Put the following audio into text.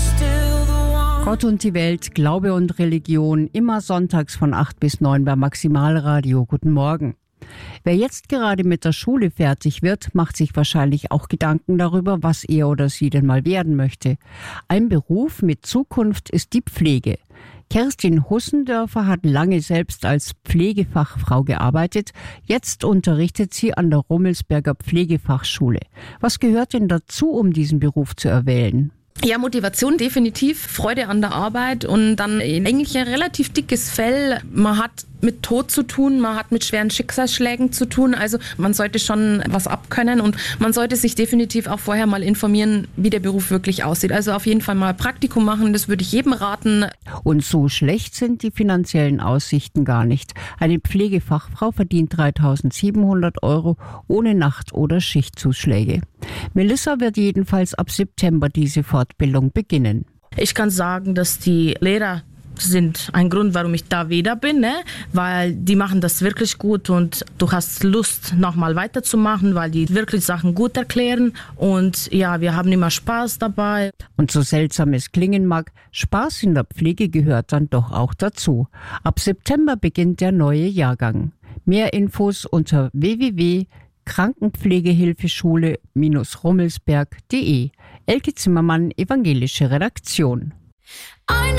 Gott und die Welt, Glaube und Religion, immer sonntags von 8 bis 9 beim Maximalradio. Guten Morgen. Wer jetzt gerade mit der Schule fertig wird, macht sich wahrscheinlich auch Gedanken darüber, was er oder sie denn mal werden möchte. Ein Beruf mit Zukunft ist die Pflege. Kerstin Hussendörfer hat lange selbst als Pflegefachfrau gearbeitet. Jetzt unterrichtet sie an der Rummelsberger Pflegefachschule. Was gehört denn dazu, um diesen Beruf zu erwählen? Ja, Motivation definitiv, Freude an der Arbeit und dann eigentlich ein relativ dickes Fell. Man hat mit Tod zu tun, man hat mit schweren Schicksalsschlägen zu tun, also man sollte schon was abkönnen und man sollte sich definitiv auch vorher mal informieren, wie der Beruf wirklich aussieht. Also auf jeden Fall mal Praktikum machen, das würde ich jedem raten. Und so schlecht sind die finanziellen Aussichten gar nicht. Eine Pflegefachfrau verdient 3.700 € ohne Nacht- oder Schichtzuschläge. Melissa wird jedenfalls ab September diese Fortbildung beginnen. Ich kann sagen, dass die Lehrer sind ein Grund, warum ich da wieder bin, ne? Weil die machen das wirklich gut und du hast Lust, nochmal weiterzumachen, weil die wirklich Sachen gut erklären und ja, wir haben immer Spaß dabei. Und so seltsam es klingen mag, Spaß in der Pflege gehört dann doch auch dazu. Ab September beginnt der neue Jahrgang. Mehr Infos unter www.krankenpflegehilfeschule-rummelsberg.de. Elke Zimmermann, evangelische Redaktion.